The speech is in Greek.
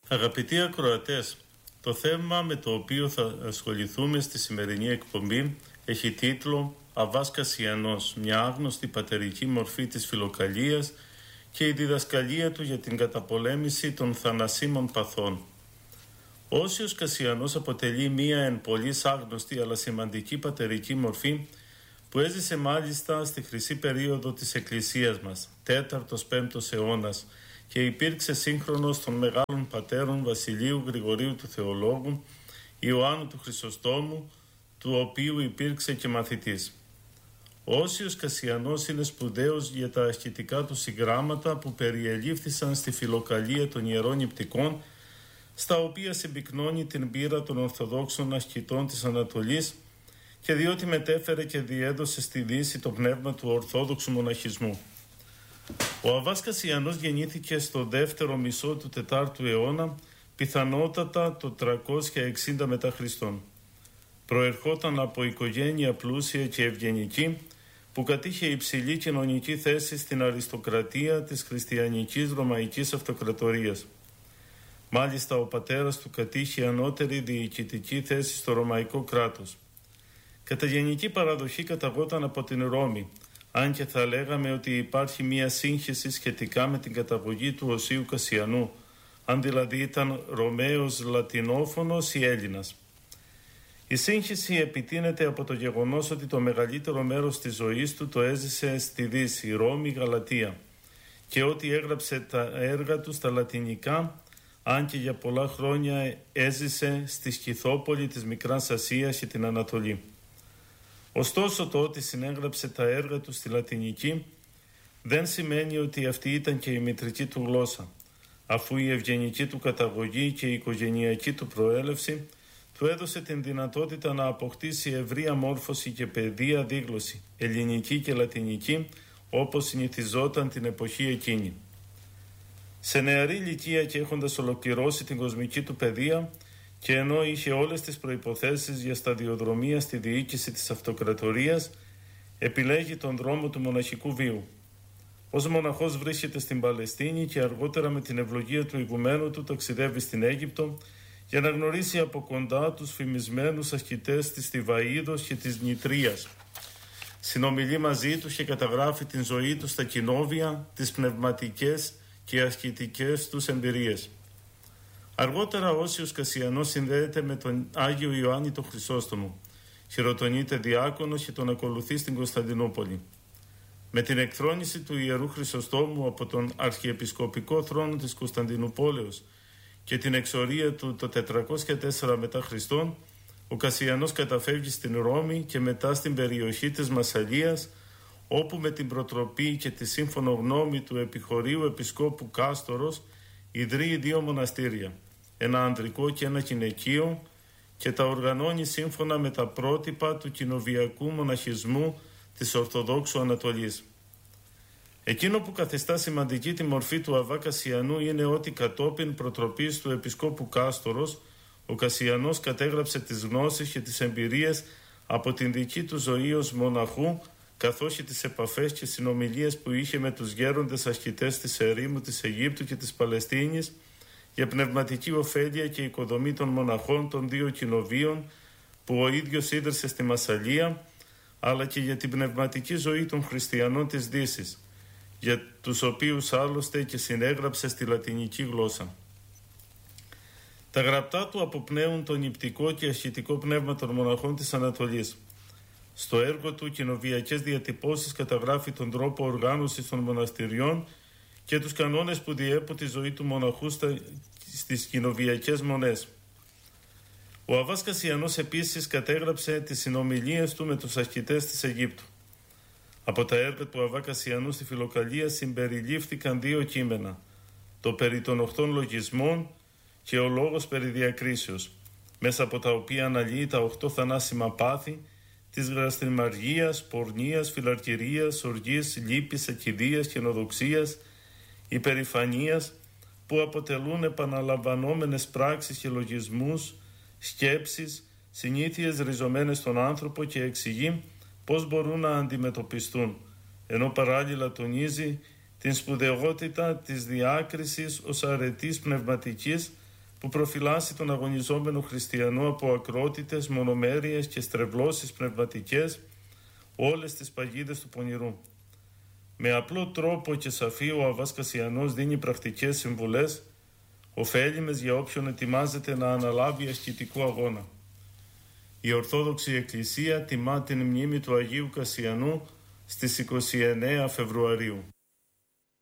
Αγαπητοί ακροατές, το θέμα με το οποίο θα ασχοληθούμε στη σημερινή εκπομπή έχει τίτλο «Αββάς Κασιανός, μια άγνωστη πατερική μορφή της φιλοκαλίας και η διδασκαλία του για την καταπολέμηση των θανασίμων παθών». Ο Όσιος Κασιανός αποτελεί μία εν πολλοίς άγνωστη αλλά σημαντική πατερική μορφή που έζησε μάλιστα στη χρυσή περίοδο της Εκκλησίας μας, 4ος-5ος αιώνας, και υπήρξε σύγχρονος των μεγάλων πατέρων Βασιλείου Γρηγορίου του Θεολόγου, Ιωάννου του Χρυσοστόμου, του οποίου υπήρξε και μαθητής. Ο Όσιος Κασιανός είναι σπουδαίος για τα ασκητικά του συγγράμματα που περιελήφθησαν στη φιλοκαλία των Ιερών Νηπτικών, στα οποία συμπυκνώνει την πείρα των Ορθοδόξων ασκητών της Ανατολής και διότι μετέφερε και διέδωσε στη Δύση το πνεύμα του Ορθόδοξου μοναχισμού. Ο Αββάς Κασιανός γεννήθηκε στο δεύτερο μισό του 4ου αιώνα, πιθανότατα το 360 μετά Χριστόν. Προερχόταν από οικογένεια πλούσια και ευγενική που κατήχε υψηλή κοινωνική θέση στην αριστοκρατία της χριστιανικής Ρωμαϊκής Αυτοκρατορίας. Μάλιστα ο πατέρας του κατήχε ανώτερη διοικητική θέση στο Ρωμαϊκό κράτος. Κατά γενική παραδοχή καταγόταν από την Ρώμη, αν και θα λέγαμε ότι υπάρχει μία σύγχυση σχετικά με την καταγωγή του Οσίου Κασιανού, αν δηλαδή ήταν Ρωμαίος Λατινόφωνος ή Έλληνας. Η σύγχυση επιτείνεται από το γεγονός ότι το μεγαλύτερο μέρος της ζωής του το έζησε στη Δύση, Ρώμη, Γαλατία, και ότι έγραψε τα έργα του στα λατινικά, αν και για πολλά χρόνια έζησε στη Σκυθόπολη της Μικράς Ασίας και την Ανατολή. Ωστόσο το ότι συνέγραψε τα έργα του στη λατινική δεν σημαίνει ότι αυτή ήταν και η μητρική του γλώσσα, αφού η ευγενική του καταγωγή και η οικογενειακή του προέλευση του έδωσε την δυνατότητα να αποκτήσει ευρία μόρφωση και παιδεία δίγλωση, ελληνική και λατινική, όπως συνηθιζόταν την εποχή εκείνη. Σε νεαρή ηλικία και έχοντας ολοκληρώσει την κοσμική του παιδεία και ενώ είχε όλες τις προϋποθέσεις για σταδιοδρομία στη διοίκηση της αυτοκρατορίας, επιλέγει τον δρόμο του μοναχικού βίου. Ως μοναχός βρίσκεται στην Παλαιστίνη και αργότερα με την ευλογία του ηγουμένου του ταξιδεύει στην Αίγυπτο για να γνωρίσει από κοντά τους φημισμένους ασκητές της Θηβαΐδος και της Νητρίας. Συνομιλεί μαζί τους και καταγράφει την ζωή του στα κοινόβια, τις πνευματικές και ασκητικές τους εμπειρίες. Αργότερα ο Όσιος Κασιανός συνδέεται με τον Άγιο Ιωάννη τον Χρυσόστομο, χειροτονείται διάκονος και τον ακολουθεί στην Κωνσταντινούπολη. Με την εκθρόνηση του Ιερού Χρυσοστόμου από τον αρχιεπισκοπικό θρόνο της Κωνσταντινουπόλεως και την εξορία του το 404 μετά Χριστόν, ο Κασιανός καταφεύγει στην Ρώμη και μετά στην περιοχή της Μασσαλίας, όπου με την προτροπή και τη σύμφωνο γνώμη του επιχωρίου επισκόπου Κάστορος ιδρύει 2 μοναστήρια, ένα ανδρικό και ένα γυναικείο, και τα οργανώνει σύμφωνα με τα πρότυπα του κοινοβιακού μοναχισμού της Ορθοδόξου Ανατολής. Εκείνο που καθιστά σημαντική τη μορφή του Αββά Κασιανού είναι ότι κατόπιν προτροπής του επισκόπου Κάστορος, ο Κασιανός κατέγραψε τις γνώσεις και τις εμπειρίες από την δική του ζωή ως μοναχού, καθώς και τις επαφές και συνομιλίες που είχε με τους γέροντες ασκητές της ερήμου, της Αιγύπτου και της Παλαιστίνης για πνευματική ωφέλεια και οικοδομή των μοναχών των 2 κοινοβίων που ο ίδιος ίδρυσε στη Μασσαλία, αλλά και για την πνευματική ζωή των χριστιανών της Δύσης, για τους οποίους άλλωστε και συνέγραψε στη λατινική γλώσσα. Τα γραπτά του αποπνέουν το νηπτικό και ασκητικό πνεύμα των μοναχών της Ανατολής. Στο έργο του «Κοινοβιακές διατυπώσεις» καταγράφει τον τρόπο οργάνωσης των μοναστηριών και τους κανόνες που διέπουν τη ζωή του μοναχού στις κοινοβιακές μονές. Ο Αββάς Κασιανός επίσης κατέγραψε τις συνομιλίες του με τους ασκητές της Αιγύπτου. Από τα έργα του Αββά Κασιανού στη φιλοκαλία συμπεριλήφθηκαν 2 κείμενα, το περί των 8 λογισμών και ο λόγος περί διακρίσεως, μέσα από τα οποία αναλύει τα 8 θανάσιμα πάθη της γραστριμαργίας, πορνείας, φιλαρκυρίας, οργής, λύπης, ακηδείας, καινοδοξίας, υπερηφανίας, που αποτελούν επαναλαμβανόμενες πράξεις και λογισμούς, σκέψεις, συνήθειες ριζωμένες στον άνθρωπο, και εξηγεί πώς μπορούν να αντιμετωπιστούν, ενώ παράλληλα τονίζει την σπουδαιότητα της διάκρισης ως αρετής πνευματικής που προφυλάσσει τον αγωνιζόμενο χριστιανό από ακρότητες, μονομέρειες και στρεβλώσεις πνευματικές, όλες τις παγίδες του πονηρού. Με απλό τρόπο και σαφή ο Αββάς Κασιανός δίνει πρακτικές συμβουλές, ωφέλιμες για όποιον ετοιμάζεται να αναλάβει ασκητικό αγώνα. Η Ορθόδοξη Εκκλησία τιμά την μνήμη του Αγίου Κασιανού στις 29 Φεβρουαρίου.